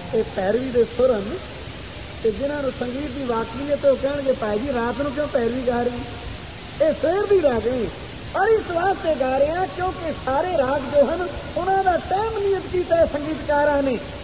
ਇਹ ਪੈਰਵੀ ਦੇ ਸੁਰ ਹਨ ਤੇ ਜਿਨ੍ਹਾਂ ਨੂੰ ਸੰਗੀਤ ਦੀ ਵਾਕਫੀਅਤ ਉਹ ਕਹਿਣਗੇ ਭਾਈ ਜੀ ਰਾਤ ਨੂੰ ਕਿਉਂ ਪੈਰਵੀ ਗਾ ਰਹੀ, ਇਹ ਸਵੇਰ ਦੀ ਰਾਗਣੀ। ਪਰ ਇਸ ਵਾਸਤੇ ਗਾ ਰਹੇ ਹਾਂ ਕਿਉਂਕਿ ਸਾਰੇ ਰਾਗ ਜੋ ਹਨ ਉਹਨਾਂ ਦਾ ਟਾਈਮ ਨਿਯਤ ਕੀਤਾ ਸੰਗੀਤਕਾਰਾਂ ਨੇ